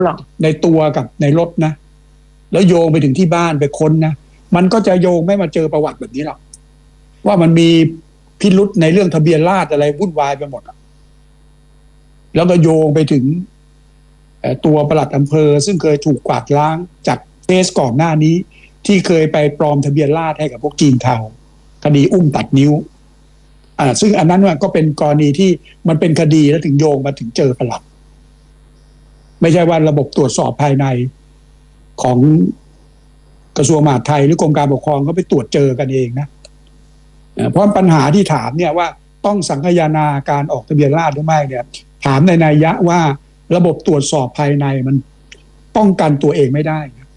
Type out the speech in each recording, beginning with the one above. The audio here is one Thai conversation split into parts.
หรอกในตัวกับในรถนะแล้วโยงไปถึงที่บ้านไปค้นนะมันก็จะโยงไม่มาเจอประวัติแบบนี้หรอกว่ามันมีพิรุษในเรื่องทะเบียนราษฎร์อะไรวุ่นวายไปหมดแล้วก็โยงไปถึงตัวปลัดอำเภอซึ่งเคยถูกกวาดล้างจากเคสก่อนหน้านี้ที่เคยไปปลอมทะเบียนราษฎร์ให้กับพวกจีนเทาคดีอุ้มตัดนิ้วซึ่งอันนั้นก็เป็นกรณีที่มันเป็นคดีแล้วถึงโยงมาถึงเจอปลัดไม่ใช่ว่าระบบตรวจสอบภายในของกระทรวงมหาดไทยหรือกรมการปกครองเขาไปตรวจเจอกันเองนะเพราะปัญหาที่ถามเนี่ยว่าต้องสังคายนาการออกทะเบียนราษฎร์หรือไม่เนี่ยถามในนัยยะว่าระบบตรวจสอบภายในมันป้องกันตัวเองไม่ได้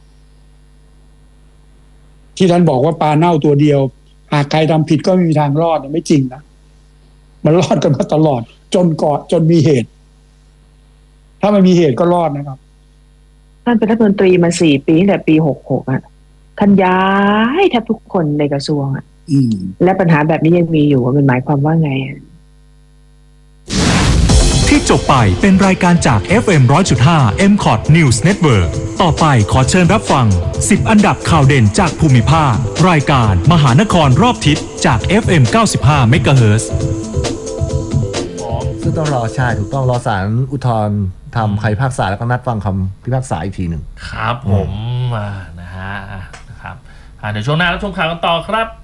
ที่ท่านบอกว่าปลาเน่าตัวเดียวหากใครทำผิดก็ไม่มีทางรอดไม่จริงนะมันรอดกันมาตลอดจนมีเหตุถ้าไม่มีเหตุก็รอดนะครับท่านเป็นรัฐมนตรีมา4 ปีตั้งแต่ปี66ท่านย้ายแทบทุกคนในกระทรวงและปัญหาแบบนี้ยังมีอยู่มันหมายความว่าไงที่จบไปเป็นรายการจาก FM 100.5 MCOT News Network ต่อไปขอเชิญรับฟัง10อันดับข่าวเด่นจากภูมิภาครายการมหานครรอบทิศจาก FM 95 MHz ซึ่งต้องรอใช่ถูกต้องรอศาลอุทธรณ์ทำคำพิพากษาแล้วก็นัดฟังคำพิพากษาอีกทีหนึ่งครับผมนะฮะนะครับเดี๋ยวช่วงหน้ารับชมข่าวกันต่อครับ